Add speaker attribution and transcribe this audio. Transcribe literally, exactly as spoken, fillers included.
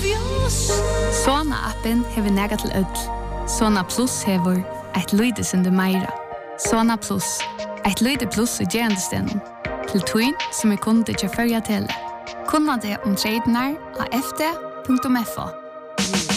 Speaker 1: Sona-appen hever nega til ødel. Sona Plus hever et lydesende meira. Sona Plus, et lyde plus i gerandestenen. Til tøyn som er kunde til førja tele. Kunna det om tredjenar av f d punktum f o.